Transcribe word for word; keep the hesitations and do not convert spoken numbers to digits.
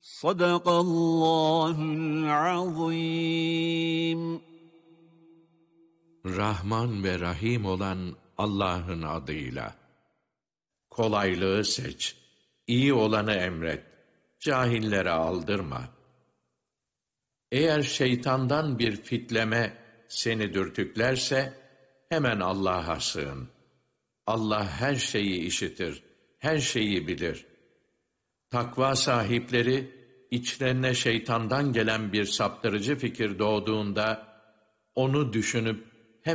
Sadakallahul azim. Rahman ve Rahim olan Allah'ın adıyla. Kolaylığı seç, iyi olanı emret, cahillere aldırma. Eğer şeytandan bir fitleme seni dürtüklerse, hemen Allah'a sığın. Allah her şeyi işitir, her şeyi bilir. Takva sahipleri, içlerine şeytandan gelen bir saptırıcı fikir doğduğunda, onu düşünüp